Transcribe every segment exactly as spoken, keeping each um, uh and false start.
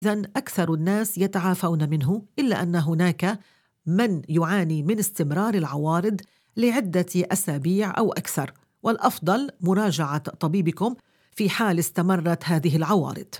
إذن أكثر الناس يتعافون منه، إلا أن هناك من يعاني من استمرار العوارض لعدة أسابيع أو أكثر، والأفضل مراجعة طبيبكم في حال استمرت هذه العوارض.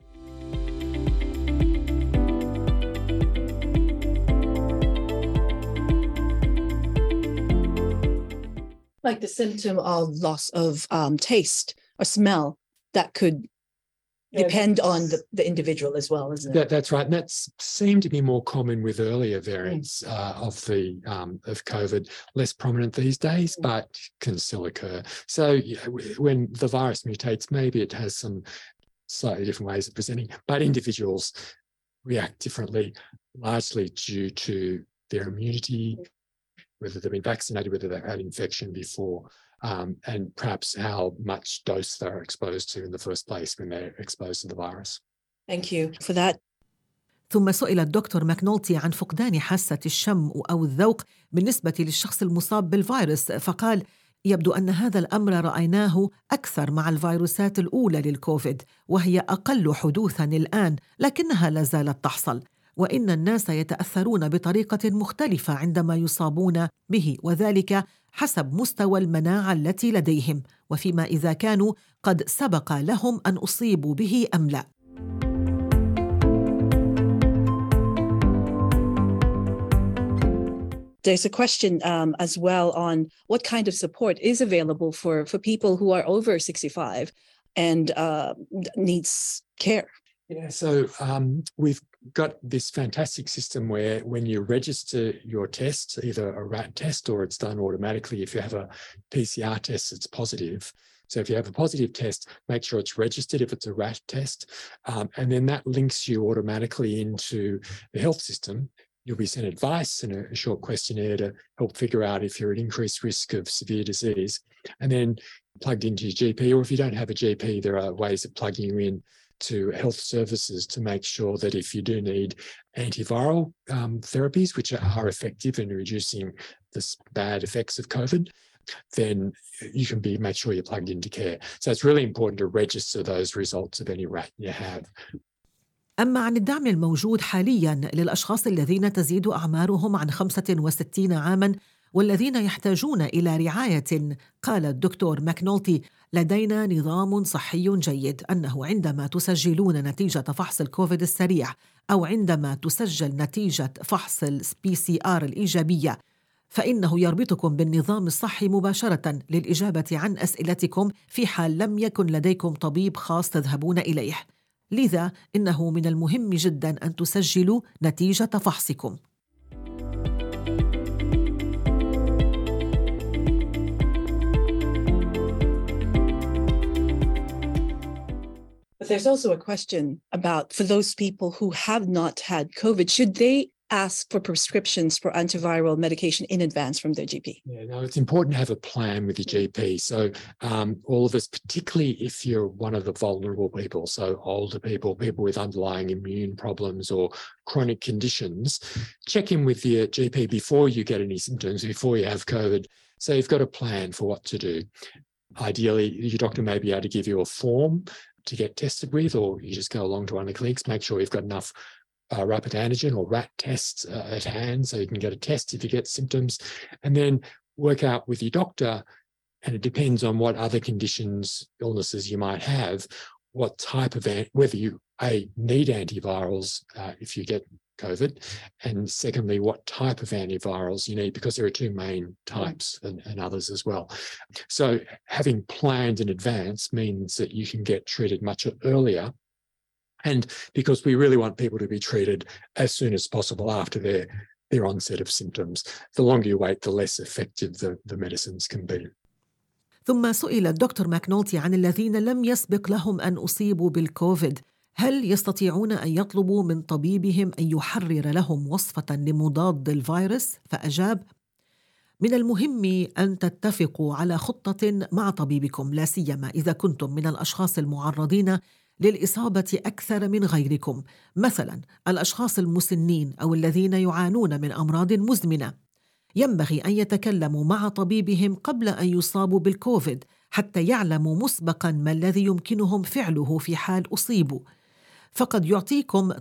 Like the symptom of loss of um, taste or smell that could depend on the, the individual as well, isn't it? That, that's right. And that's seemed to be more common with earlier variants mm. uh, of the um, of COVID, less prominent these days, mm. but can still occur. So you know, when the virus mutates, maybe it has some slightly different ways of presenting, but individuals react differently, largely due to their immunity, whether they've been vaccinated, whether they've had infection before, um, and perhaps how much dose they're exposed to in the first place when they're exposed to the virus. Thank you for that. ثم سئل الدكتور ماكنولتي عن فقدان حاسة الشم أو الذوق بالنسبة للشخص المصاب بالفيروس، فقال: يبدو أن هذا الأمر رأيناه أكثر مع الفيروسات الأولى للكوفيد، وهي أقل حدوثاً الآن، لكنها لا زالت تحصل، وإن الناس يتأثرون بطريقة مختلفة عندما يصابون به، وذلك حسب مستوى المناعة التي لديهم، وفيما إذا كانوا قد سبق لهم أن أصيبوا به أم لا. There's a question um, as well on what kind of support is available for, for people who are over sixty-five and uh, needs care. Yeah, so um, we've got this fantastic system where when you register your test, either a R A T test or it's done automatically. If you have a P C R test, it's positive. So if you have a positive test, make sure it's registered if it's a R A T test. Um, and then that links you automatically into the health system. You'll be sent advice and a, a short questionnaire to help figure out if you're at increased risk of severe disease. And then plugged into your G P, or if you don't have a G P, there are ways of plugging you in to health services to make sure that if you do need antiviral um, therapies, which are effective in reducing the bad effects of COVID, then you can be make sure you're plugged into care. So it's really important to register those results of any R A T you have. أما عن الدعم الموجود حالياً للأشخاص الذين تزيد أعمارهم عن خمسة وستين عاماً والذين يحتاجون إلى رعاية، قال الدكتور ماكنولتي: لدينا نظام صحي جيد، أنه عندما تسجلون نتيجة فحص الكوفيد السريع أو عندما تسجل نتيجة فحص البي سي آر الإيجابية، فإنه يربطكم بالنظام الصحي مباشرة للإجابة عن أسئلتكم في حال لم يكن لديكم طبيب خاص تذهبون إليه. لذا إنه من المهم جداً أن تسجلوا نتيجة فحصكم. But there's also a question about, for those people who have not had COVID, should they ask for prescriptions for antiviral medication in advance from their G P? Yeah, no, it's important to have a plan with your G P. So um, all of us, particularly if you're one of the vulnerable people, so older people, people with underlying immune problems or chronic conditions, check in with your G P before you get any symptoms, before you have COVID. So you've got a plan for what to do. Ideally, your doctor may be able to give you a form to get tested with, or you just go along to one of the clinics, make sure you've got enough Uh, rapid antigen or R A T tests uh, at hand so you can get a test if you get symptoms, and then work out with your doctor, and it depends on what other conditions, illnesses you might have, what type of, whether you a need antivirals uh, if you get COVID, and secondly, what type of antivirals you need, because there are two main types and, and others as well. So having planned in advance means that you can get treated much earlier. And because we really want people to be treated as soon as possible after their, their onset of symptoms. The longer you wait, the less effective the, the medicines can be. ثم سئل الدكتور ماكنولتي عن الذين لم يسبق لهم أن أصيبوا بالكوفيد، هل يستطيعون أن يطلبوا من طبيبهم أن يحرر لهم وصفة لمضاد الفيروس؟ فأجاب: من المهم أن تتفقوا على خطة مع طبيبكم، لا سيما إذا كنتم من الأشخاص المعرضين للإصابة أكثر من غيركم، مثلا الأشخاص المسنين أو الذين يعانون من أمراض مزمنة. ينبغي أن يتكلموا مع طبيبهم قبل أن يصابوا بالكوفيد حتى يعلموا مسبقا ما الذي يمكنهم فعله في حال أصيبوا. فقد يعطيكم